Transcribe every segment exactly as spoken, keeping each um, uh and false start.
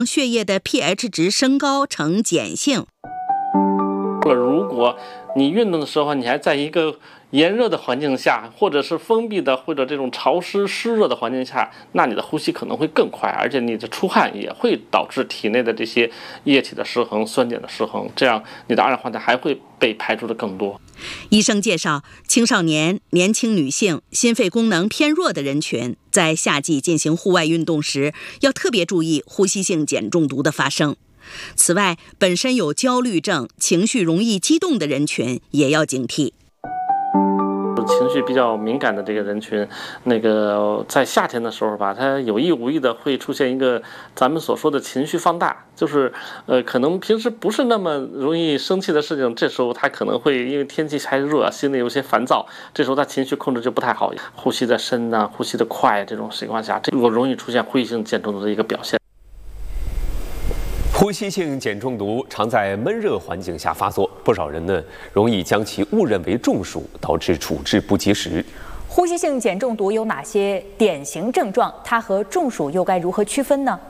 血液的 pH 值升高呈碱性。 如果你运动的时候，你还在一个炎热的环境下，或者是封闭的，或者这种潮湿湿热的环境下，那你的呼吸可能会更快，而且你的出汗也会导致体内的这些液体的失衡、酸碱的失衡，这样你的二氧化碳还会被排出的更多。 医生介绍，青少年、年轻女性、心肺功能偏弱的人群，在夏季进行户外运动时，要特别注意呼吸性碱中毒的发生。此外，本身有焦虑症、情绪容易激动的人群也要警惕。 情绪比较敏感的这个人群，那个在夏天的时候吧，他有意无意的会出现一个咱们所说的情绪放大，就是呃，可能平时不是那么容易生气的事情，这时候他可能会因为天气还热，心里有些烦躁，这时候他情绪控制就不太好，呼吸的深呐、啊，呼吸的快，这种情况下，这个容易出现呼吸性碱中毒的一个表现。 呼吸性碱中毒常在闷热环境下发作，不少人呢容易将其误认为中暑，导致处置不及时。 呼吸性碱中毒有哪些典型症状？它和中暑又该如何区分呢？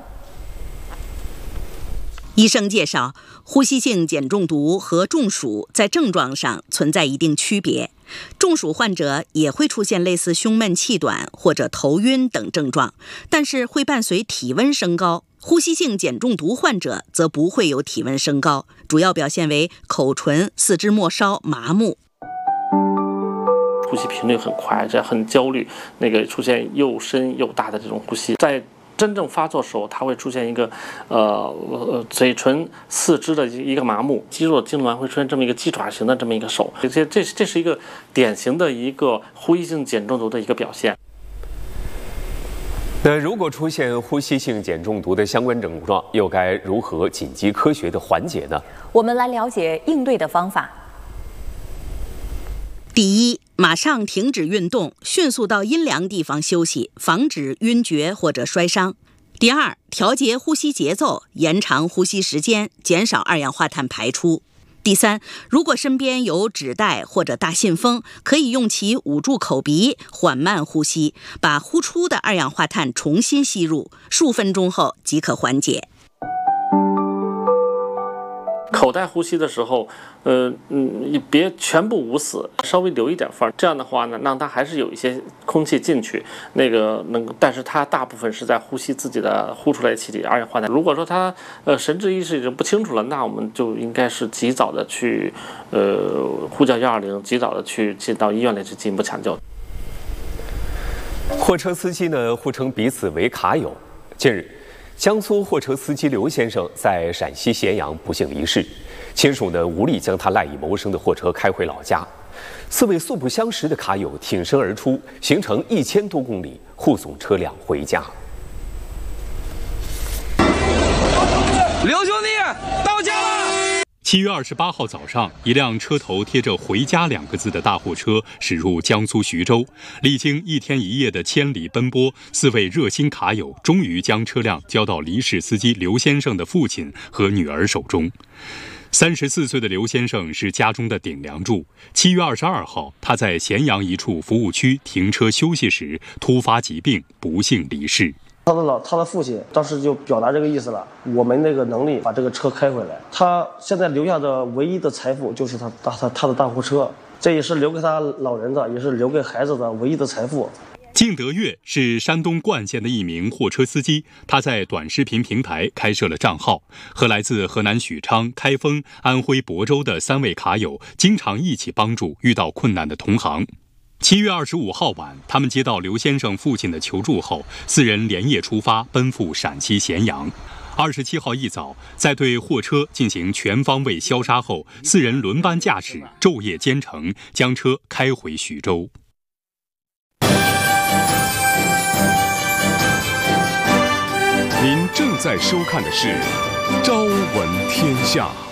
医生介绍，呼吸性碱中毒和中暑在症状上存在一定区别。中暑患者也会出现类似胸闷气短或者头晕等症状，但是会伴随体温升高。呼吸性碱中毒患者则不会有体温升高，主要表现为口唇、四肢末梢麻木， 呼吸频率很快，这很焦虑，那个出现又深又大的这种呼吸。在真正发作时候，它会出现一个呃呃嘴唇、四肢的一个麻木，肌肉痉挛，会出现这么一个鸡爪形的这么一个手。这这这是一个典型的一个呼吸性碱中毒的一个表现。 那如果出现呼吸性碱中毒的相关症状，又该如何紧急科学的缓解呢？ 我们来了解应对的方法。 第一，马上停止运动，迅速到阴凉地方休息，防止晕厥或者摔伤。第二，调节呼吸节奏，延长呼吸时间，减少二氧化碳排出。第三，如果身边有纸袋或者大信封，可以用其捂住口鼻，缓慢呼吸，把呼出的二氧化碳重新吸入，数分钟后即可缓解。 口袋呼吸的时候，呃嗯，你别全部捂死，稍微留一点缝，这样的话呢，让它还是有一些空气进去，那个能，但是它大部分是在呼吸自己的呼出来的气体二氧化碳。如果说它呃神志意识已经不清楚了，那我们就应该是及早的去呃呼叫一二零，及早的去进到医院里去进一步抢救。 货车司机呢互称彼此为卡友。近日，江苏货车司机刘先生在陕西咸阳不幸离世，亲属呢无力将他赖以谋生的货车开回老家。四位素不相识的卡友挺身而出，行程一千多公里，护送车辆回家。 刘兄弟，到家了！ 七月二十八号早上，一辆车头贴着“回家”两个字的大货车驶入江苏徐州，历经一天一夜的千里奔波，四位热心卡友终于将车辆交到离世司机刘先生的父亲和女儿手中。三十四岁的刘先生是家中的顶梁柱。七月二十二号，他在咸阳一处服务区停车休息时，突发疾病，不幸离世。 他的老他的父亲当时就表达这个意思了，我们那个能力把这个车开回来。他现在留下的唯一的财富就是他大他他的大货车，这也是留给他老人的，也是留给孩子的唯一的财富。 靳德月是山东冠县的一名货车司机，他在短视频平台开设了账号，和来自河南许昌、开封、安徽亳州的三位卡友经常一起帮助遇到困难的同行。七月二十五号晚，他们接到刘先生父亲的求助后，四人连夜出发，奔赴陕西咸阳。二十七号一早，在对货车进行全方位消杀后，四人轮班驾驶，昼夜兼程，将车开回徐州。 您正在收看的是《朝闻天下》。